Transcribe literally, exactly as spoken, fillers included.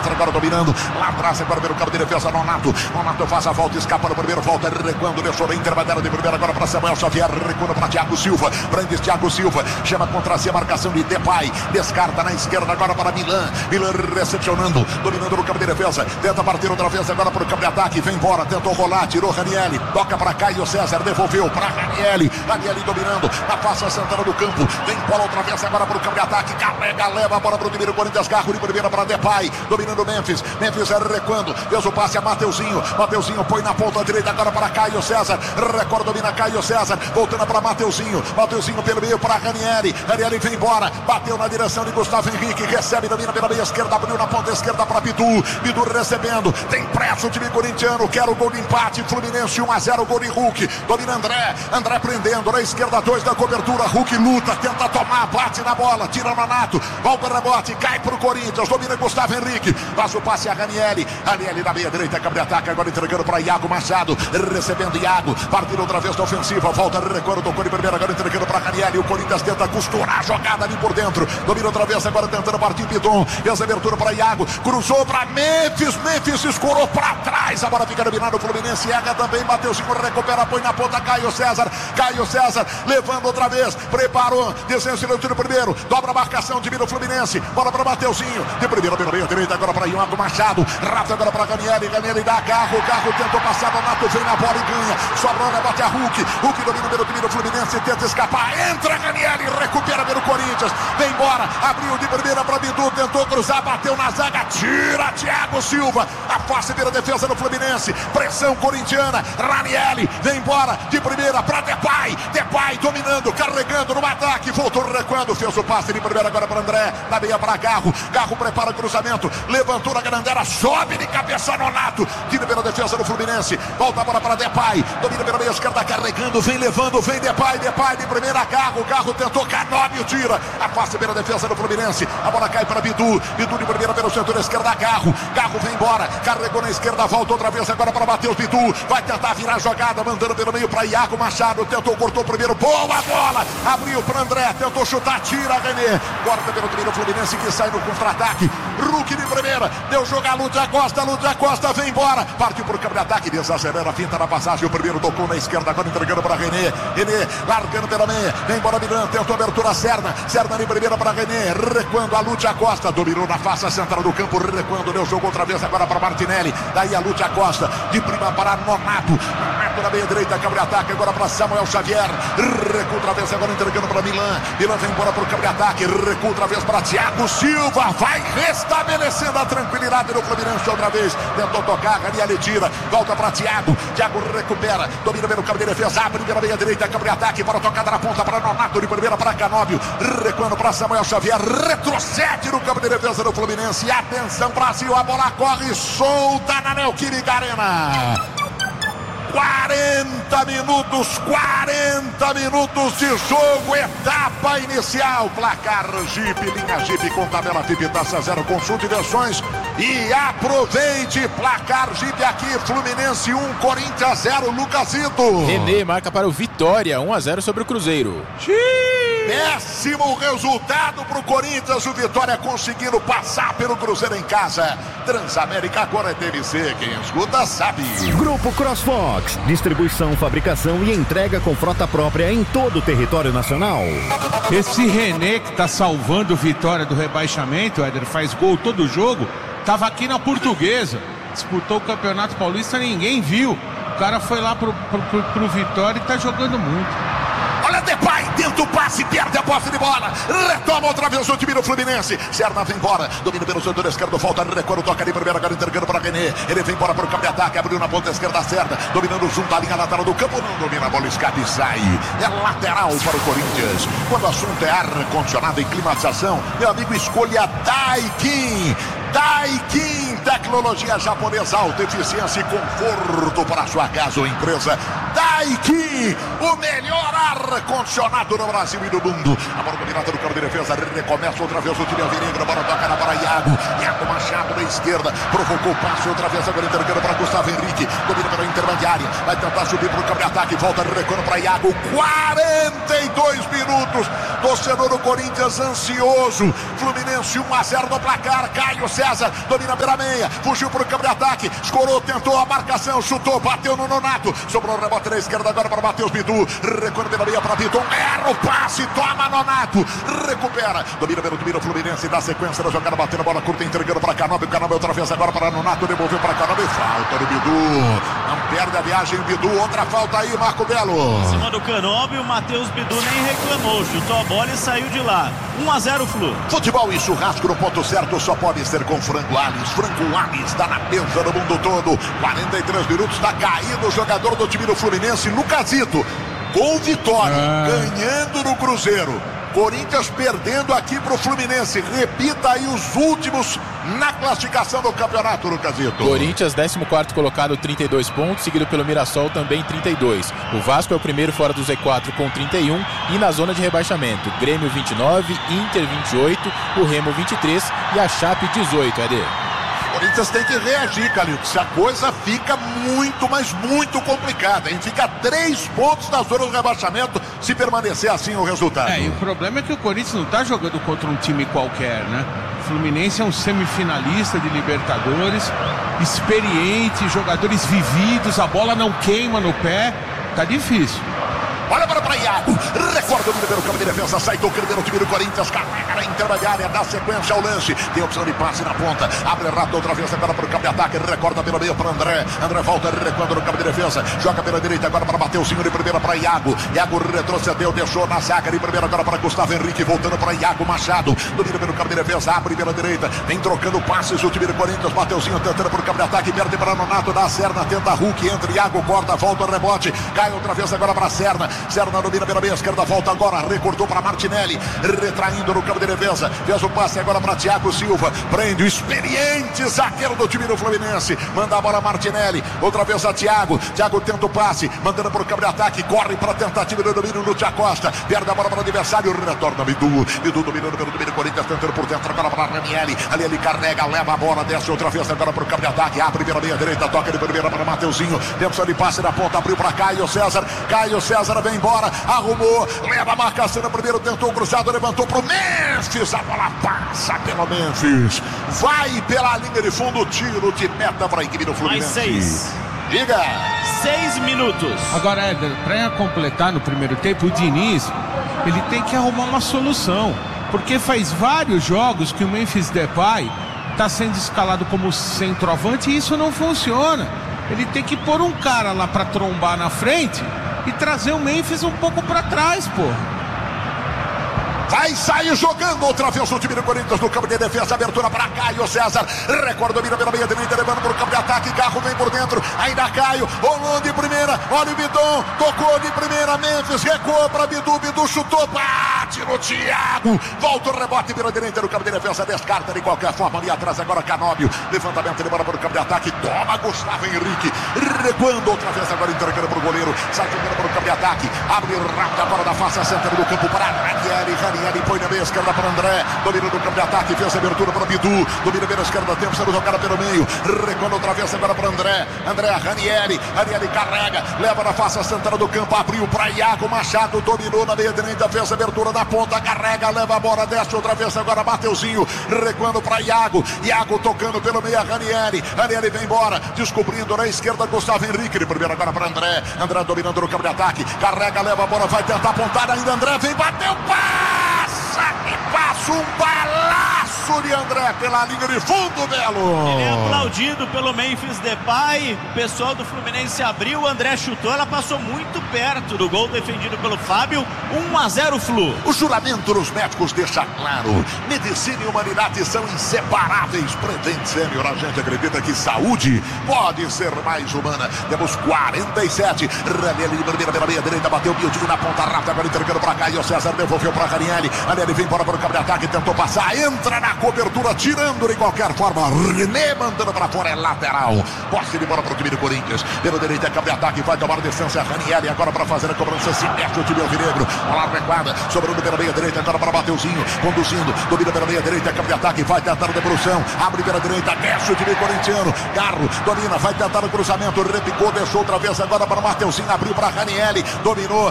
entra agora dominando. Lá atrás, agora pelo campo de defesa, Nonato. Nonato faz a volta, escapa no primeiro, volta recuando, deixou na intermediária de primeira agora para Samuel Xavier, recuando para Thiago Silva. Brandes Thiago Silva, chama contra si a marcação de Depay. Descarta na esquerda agora para Milan. Milan recepcionando, dominando no campo de defesa. Tenta partir outra vez agora para o campo de ataque. Vem embora, tentou rolar, tirou Ranieri. Toca para Caio César, devolveu para Ranieri. Ranieri dominando na face central do campo. Vem bola outra vez agora para o campo de ataque. Carrega, leva a bola para o time do Corinthians. Carro de primeira para Depay. Dominando o Memphis. Memphis recuando. Fez o passe a Mateuzinho. Mateuzinho põe na ponta direita agora para Caio César. Record domina Caio César. Voltando para Mateuzinho. Mateuzinho pelo meio para Ranieri. Ranieri vem embora. Bateu na direção de Gustavo Henrique. Recebe, domina pela meia esquerda. Abriu na ponta esquerda para Bidu. Bidu recebendo. Tem pressa o time corintiano. Quer o gol de empate. Fluminense um a zero. Gol de Hulk. Domina André. André prendendo. Na esquerda dois da cobertura. Hulk luta. Tenta tomar. Bate na bola. Tira Nonato. Volta o rebote. Cai para o Corinthians. Domina Gustavo Henrique. Faz o passe a Ranieri. Ranieri na meia direita. Câmbio de ataque. Agora entregando para Iago Machado. Recebendo Iago. Partindo outra vez da ofensiva. Volta. Recuando. Tocou de primeira. Agora entregando para Ranieri. O Corinthians tenta costurar a jogada ali por dentro. Domina outra vez. Agora tentando partir Bidon. Fez a abertura para Iago. Cruzou para Memphis. Memphis escorou para trás. A bola fica dominada. O Fluminense erra também. Mateuzinho recupera. Põe na ponta. Caio César. Caio César. Levando outra vez. Preparou. Descendo no tiro primeiro. Dobra a marcação. Divina o Fluminense. Bola para Mateuzinho. De primeira pela meia direita. Agora para Iago Machado. Rafa agora para Ranieri. Ranieri dá carro. O carro tentou passar. Donato vem na bola e ganha. Sobrou na bote a Hulk. Hulk domina pelo time do Fluminense. Tenta escapar. Entra Ranieri. Recupera pelo Corinthians. Vem embora. Abriu de primeira para Bidu. Tentou cruzar. Bateu na zaga. Tira Thiago Silva. Afasta pela defesa do Fluminense. Pressão corintiana. Ranieri. Vem embora. De primeira para Depay. Depay dominando. Carregando no ataque. Voltou recuando. Fez o passe de primeira agora para André. Na meia para Garro. Garro prepara o cruzamento. Levantou na grandela. Sobe de cabeça Nonato. Tira pela defesa do Fluminense. Volta a bola para Depay. Domina pela meia esquerda. Carregando. Vem levando. Vem Depay. Depay de primeira. Garro. Garro tentou. Canóbio tira. Afasta pela defesa do Fluminense. A bola cai para Bidu. Bidu de primeira pelo setor esquerda. Garro. Garro vem embora. Carregou na esquerda. Volta outra vez agora para Matheus Bidu. Vai tentar virar a jogada. Mandando pelo meio para Iago Machado. Tentou. Cortou primeiro. Boa bola. Abriu para André. Tentou chutar. Tira René. Corta pelo time do Fluminense que sai no contra-ataque. Hulk de primeira. Deu jogo a Lúcia Costa. Lúcia Costa vem embora. Partiu para o campo de ataque. Desacelera. Finta na passagem. O primeiro tocou na esquerda. Agora entregando para René. René largando pela meia. Vem embora Milan. Tentou abertura Serna. Serna de primeira para René. Recuando a Lúcia Costa. Dominou na face central do campo. Recuando. Deu jogo outra vez agora para Martinelli. Daí a Lúcia Costa. De prima para Nonato. Nonato na meia direita. Campo de ataque. Agora para Samuel Xavier. Recua outra vez agora entregando para Milan. Milan vem embora para o campo de ataque. Recua outra vez para Thiago Silva. Vai restabelecendo a tranquilidade do Fluminense outra vez. Tentou tocar. Ranieri tira. Volta para Thiago. Thiago recupera. Domina bem no campo de defesa. Abre pela meia direita. Campo de ataque. Para tocada na ponta para Nonato. De primeira para Canóbio. Recuando para Samuel Xavier. Retrocede no campo de defesa do Fluminense. Atenção, Brasil. A bola corre solta na Neoquímica Arena. quarenta minutos, quarenta minutos de jogo, etapa inicial, placar Jeep, linha Jeep com tabela F I P Taça Zero, consulte versões e aproveite, placar Jeep aqui, Fluminense um, Corinthians zero, Lucasito. René marca para o Vitória, um a zero sobre o Cruzeiro. Péssimo resultado para o Corinthians, o Vitória conseguindo passar pelo Cruzeiro em casa. Transamérica agora é T V C, quem escuta sabe. Grupo CrossFox, distribuição, fabricação e entrega com frota própria em todo o território nacional. Esse René que tá salvando o Vitória do rebaixamento, Éder, faz gol todo jogo, tava aqui na Portuguesa, disputou o Campeonato Paulista, ninguém viu. O cara foi lá pro, pro, pro, pro Vitória e tá jogando muito. Olha Depay, tenta o passe, perde a posse de bola, retoma outra vez o time do Fluminense. Serna vem embora, domina pelo setor esquerdo, volta, recuo, toca ali primeiro, agora entregando para René. Ele vem embora para o campo de ataque, abriu na ponta esquerda, Serna, dominando junto à linha lateral do campo, não domina a bola, escape e sai. É lateral para o Corinthians. Quando o assunto é ar-condicionado e climatização, meu amigo, escolha Daikin. Daikin, tecnologia tecnologia japonesa, alta eficiência e conforto para sua casa ou empresa. Daikin, o melhor ar-condicionado no Brasil e no mundo. A bola dominada do campo de defesa, recomeça outra vez o time alvinegro, a bola toca na para Iago. Iago Machado na esquerda, provocou o passe outra vez, agora entregando para Gustavo Henrique, domina pela intermediária, vai tentar subir para o campo de ataque, volta recuando para Iago. Quarenta e dois minutos, torcedor do Corinthians ansioso. Fluminense um a zero no placar. Caio César domina pela meia, fugiu para o campo de ataque, escorou, tentou a marcação, chutou, bateu no Nonato, sobrou o rebote na esquerda agora para Matheus Bidu, recuando pela meia para Vitor, erra o passe, toma Nonato, recupera, domina pelo time do Fluminense, dá sequência da jogada, batendo a bola curta, entregando para Canobi, o Canobi outra vez agora para Nonato, devolveu para Canobi, falta do Bidu, não perde a viagem Bidu, outra falta aí, Marco Belo. Em cima do Canobi, o Matheus Bidu nem reclamou, chutou a bola e saiu de lá. um a zero Flu. Futebol e churrasco no ponto certo só pode ser com Frango Alves. Frango Alves está na mesa do mundo todo. quarenta e três minutos, está caído o jogador do time do Fluminense, Lucasito. Com vitória, ah. ganhando no Cruzeiro. Corinthians perdendo aqui pro Fluminense. Repita aí os últimos na classificação do campeonato, Lucasito. Corinthians, décimo quarto colocado, trinta e dois pontos, seguido pelo Mirassol, também trinta e dois. O Vasco é o primeiro fora do Z quatro com trinta e um e na zona de rebaixamento. Grêmio vinte e nove, Inter vinte e oito, o Remo vinte e três e a Chape dezoito, Ed. O Corinthians tem que reagir, Calil, se a coisa fica muito, mas muito complicada, hein? Fica três pontos na zona do rebaixamento se permanecer assim o resultado. É, e o problema é que o Corinthians não está jogando contra um time qualquer, né? O Fluminense é um semifinalista de Libertadores, experiente, jogadores vividos, a bola não queima no pé, tá difícil. Olha para o Iago, recorda o primeiro campo de defesa, sai tocando pelo time do Corinthians, carrega na intermediária, dá sequência ao lance, tem opção de passe na ponta, abre rápido outra vez agora para o campo de ataque, recorda pelo meio para André, André volta, recuando no campo de defesa, joga pela direita agora para Mateuzinho de primeira para Iago, Iago retrocedeu, deixou na zaga de primeira agora para Gustavo Henrique, voltando para Iago Machado, domina pelo campo de defesa, abre pela direita, vem trocando passes o time do Corinthians, Mateuzinho tentando para o campo de ataque, perde para Nonato, dá a Serna, tenta Hulk, entra Iago, corta, volta o rebote, cai outra vez agora para Serna, Serna domina pela meia esquerda, volta agora, recortou para Martinelli, retraindo no campo de defesa, fez o passe agora para Thiago Silva, prende o experiente zagueiro do time do Fluminense, manda a bola Martinelli, outra vez a Thiago, Thiago tenta o passe, mandando para o campo de ataque, corre para a tentativa do domínio no Tia Costa, perde a bola para o adversário, retorna Bidu, Bidu dominando pelo domínio Corinthians, tentando por dentro agora para Ranieri, ali ele carrega, leva a bola, desce outra vez agora para o campo de ataque, abre pela meia direita, toca de primeira para Mateuzinho, tenta de passe na ponta, abriu para Caio César, Caio César vem embora, arrumou, leva a marcação no primeiro, tentou o cruzado, levantou pro Memphis, a bola passa pelo Memphis, vai pela linha de fundo, tiro de meta para a equipe do Fluminense. Mais seis. Diga. Seis minutos. Agora, Éder, para completar no primeiro tempo, o Diniz, ele tem que arrumar uma solução, porque faz vários jogos que o Memphis Depay está sendo escalado como centroavante e isso não funciona. Ele tem que pôr um cara lá para trombar na frente e trazer o Memphis um pouco para trás, pô. Vai sair jogando outra vez o time do Corinthians no campo de defesa, abertura para Caio César, recorda, domina pela meia direita, levando para o campo de ataque, Carro vem por dentro, ainda Caio, rolou de primeira, olha o Bidon, tocou de primeira, Memphis, recuou para Bidu, Bidu chutou, bate no Thiago, volta o rebote pela direita no campo de defesa, descarta de qualquer forma, ali atrás agora Canóbio, levantamento de bola para o campo de ataque, toma Gustavo Henrique, recuando outra vez agora, entregando para o goleiro, sai jogando para o campo de ataque, abre rápido a bola da face centro do campo para Ranieri, Ranieri Ele põe na meia esquerda para André, domina do campo de ataque, fez a abertura para Bidu, domina pela esquerda, tempo sendo jogada pelo meio, recuando outra vez agora para André, André Ranieri, Ranieri carrega, leva na face central do campo, abriu para Iago Machado, dominou na meia direita, fez a abertura da ponta, carrega, leva a bola, desce outra vez agora Mateuzinho, recuando para Iago, Iago tocando pelo meio, Ranieri, Ranieri vem embora, descobrindo na esquerda Gustavo Henrique, de primeiro agora para André, André dominando no campo de ataque, carrega, leva a bola, vai tentar apontar ainda, André vem, bateu, pá! E passa um balaço de André pela linha de fundo, Belo. Ele é aplaudido pelo Memphis Depay. O pessoal do Fluminense abriu, o André chutou, ela passou muito perto do gol defendido pelo Fábio. um a zero Flu. O juramento dos médicos deixa claro: medicina e humanidade são inseparáveis. Prevent Senior, a gente acredita que saúde pode ser mais humana. Temos quarenta e sete. Ranieri de primeira pela meia direita, bateu Bildinho na ponta rápida, agora entregando para Caio César, devolveu para Ranieri. Ranieri vem embora para o campo de ataque, tentou passar, entra na na cobertura, tirando de qualquer forma. René mandando para fora, é lateral. Posse de bola para o time do Corinthians. Pelo direito é campo de ataque, vai tomar a distância. Ranieri agora para fazer a cobrança. Se mexe o time alvinegro. Bola recuada, sobrando pela meia direita. Agora para Mateuzinho, conduzindo. Domina pela meia direita, é campo de ataque. Vai tentar a devolução. Abre pela direita, desce o time corintiano. Garro domina, vai tentar o cruzamento. Repicou, deixou outra vez agora para Mateuzinho. Abriu para Ranieri. Dominou,